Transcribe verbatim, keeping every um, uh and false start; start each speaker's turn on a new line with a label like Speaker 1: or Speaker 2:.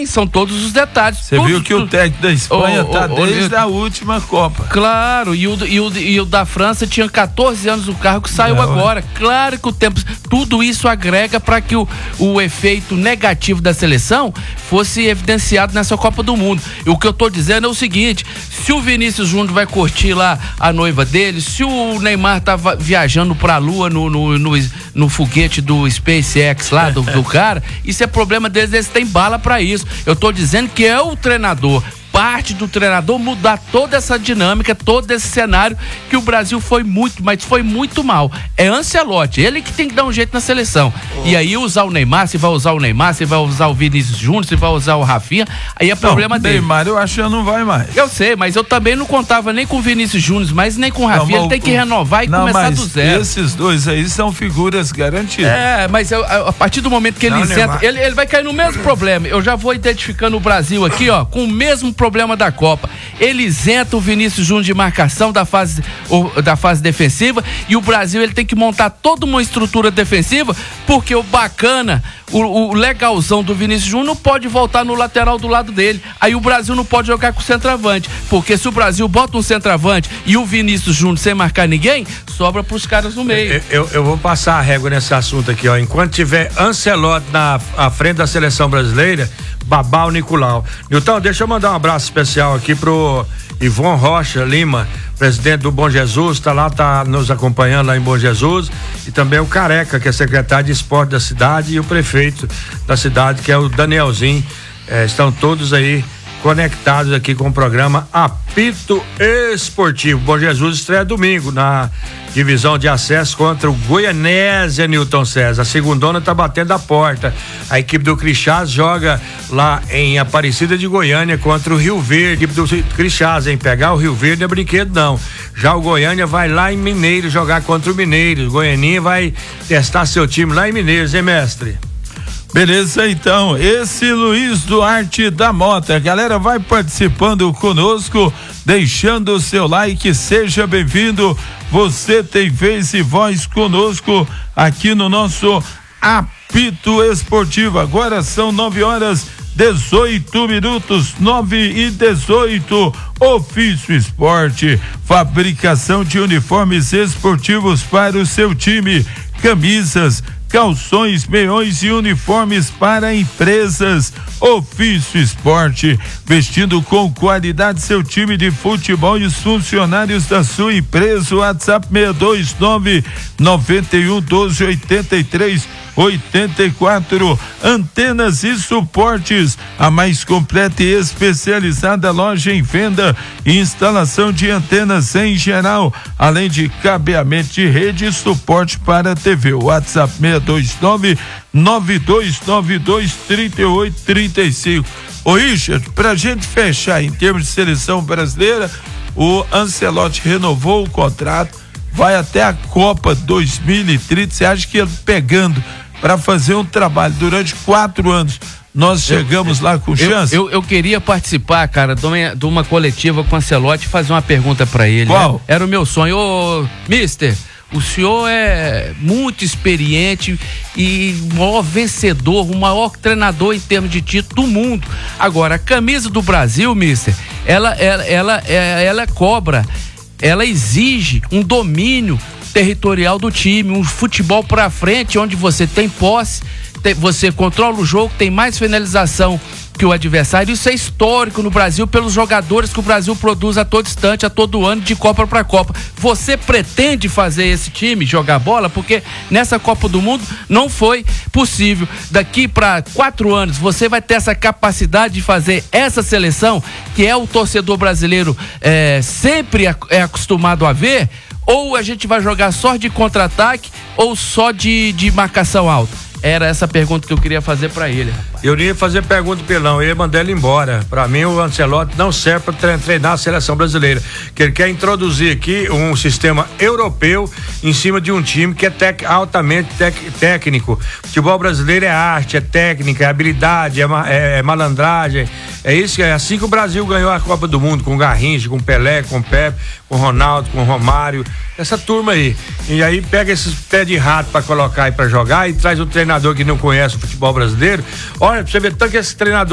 Speaker 1: tem, são todos os detalhes.
Speaker 2: Você viu que o técnico da Espanha oh, tá oh, desde oh, a última Copa.
Speaker 1: Claro, e o, e, o, e o da França tinha catorze anos o carro que saiu Não, agora. É. Claro que o tempo, tudo isso agrega para que o, o efeito negativo da seleção fosse evidenciado nessa Copa do Mundo. E o que eu tô dizendo é o seguinte, se o Vinícius Júnior vai curtir lá a noiva dele, se o Neymar tá viajando pra Lua no, no, no, no foguete do SpaceX lá, do, do cara, isso é problema deles, eles têm bala pra isso. Eu tô dizendo que é o treinador, parte do treinador mudar toda essa dinâmica, todo esse cenário que o Brasil foi muito, mas foi muito mal. É Ancelotti, ele que tem que dar um jeito na seleção. Oh. E aí usar o Neymar, se vai usar o Neymar, se vai usar o Vinícius Júnior, se vai usar o Rafinha, aí é problema não, dele.
Speaker 2: Neymar eu acho que não vai mais.
Speaker 1: Eu sei, mas eu também não contava nem com o Vinícius Júnior, mas nem com o Rafinha, não, ele tem que renovar e não, começar do zero.
Speaker 2: Esses dois aí são figuras garantidas.
Speaker 1: É, mas eu, a partir do momento que ele isenta, ele, ele vai cair no mesmo problema. Eu já vou identificando o Brasil aqui, ó, com o mesmo problema problema da Copa. Ele isenta o Vinícius Júnior de marcação da fase, da fase defensiva, e o Brasil ele tem que montar toda uma estrutura defensiva, porque o bacana, o, o legalzão do Vinícius Júnior não pode voltar no lateral do lado dele. Aí o Brasil não pode jogar com o centroavante, porque se o Brasil bota um centroavante e o Vinícius Júnior sem marcar ninguém, sobra pros caras no meio.
Speaker 3: Eu, eu, eu vou passar a régua nesse assunto aqui, ó. Enquanto tiver Ancelotti na à frente da seleção brasileira, babá o Nicolau. Nilton, deixa eu mandar um abraço especial aqui pro Ivon Rocha Lima, presidente do Bom Jesus, tá lá, tá nos acompanhando lá em Bom Jesus, e também o Careca, que é secretário de esporte da cidade, e o prefeito da cidade, que é o Danielzinho. É, estão todos aí conectados aqui com o programa Apito Esportivo. Bom Jesus estreia domingo na divisão de acesso contra o Goianésia, Nilton César. A segundona tá batendo a porta. A equipe do Crixás joga lá em Aparecida de Goiânia contra o Rio Verde. A equipe do Crixás, hein? Pegar o Rio Verde não é brinquedo, não. Já o Goiânia vai lá em Mineiro jogar contra o Mineiro. O Goianinha vai testar seu time lá em Mineiros, hein, mestre?
Speaker 2: Beleza, então, esse Luiz Duarte da Mota, a galera vai participando conosco, deixando o seu like, seja bem-vindo, você tem vez e voz conosco aqui no nosso Apito Esportivo. Agora são nove horas dezoito minutos, nove e dezoito. Ofício Esporte, fabricação de uniformes esportivos para o seu time, camisas, calções, meiões e uniformes para empresas. Ofício Esporte, vestindo com qualidade seu time de futebol e os funcionários da sua empresa. WhatsApp seis dois nove, nove um, doze, oitenta e três, oitenta e quatro. Antenas e suportes, a mais completa e especializada loja em venda e instalação de antenas em geral, além de cabeamento de rede e suporte para T V. WhatsApp seis dois nove, nove dois nove dois, três oito três cinco. Ô Richard, pra gente fechar em termos de seleção brasileira, o Ancelotti renovou o contrato, vai até a Copa dois mil e trinta. Você acha que ele pegando para fazer um trabalho durante quatro anos, nós chegamos eu, lá com chance?
Speaker 1: Eu, eu, eu queria participar, cara, de uma, de uma coletiva com o Ancelotti e fazer uma pergunta para ele.
Speaker 2: Qual?
Speaker 1: Né? Era o meu sonho. Ô, mister, o senhor é muito experiente e o maior vencedor, o maior treinador em termos de título do mundo. Agora, a camisa do Brasil, mister, ela, ela, ela, ela, ela cobra, ela exige um domínio territorial do time, um futebol pra frente, onde você tem posse, tem, você controla o jogo, tem mais finalização que o adversário. Isso é histórico no Brasil pelos jogadores que o Brasil produz a todo instante, a todo ano, de Copa para Copa. Você pretende fazer esse time jogar bola? Porque nessa Copa do Mundo não foi possível. Daqui para quatro anos você vai ter essa capacidade de fazer essa seleção que é o torcedor brasileiro é, sempre é acostumado a ver? Ou a gente vai jogar só de contra-ataque ou só de, de marcação alta? Era essa pergunta que eu queria fazer pra ele, rapaz.
Speaker 3: Eu não ia fazer pergunta pro Pelão, eu ia mandar ele embora. Pra mim, o Ancelotti não serve pra treinar a seleção brasileira. Que ele quer introduzir aqui um sistema europeu em cima de um time que é tec, altamente tec, técnico. Futebol brasileiro é arte, é técnica, é habilidade, é, é, é malandragem. É isso, é assim que o Brasil ganhou a Copa do Mundo, com Garrincha, com Pelé, com Pepe, com Ronaldo, com Romário. Essa turma aí. E aí pega esses pés de rato pra colocar aí pra jogar e traz um treinador que não conhece o futebol brasileiro. Olha, pra você ver tanto que esse treinador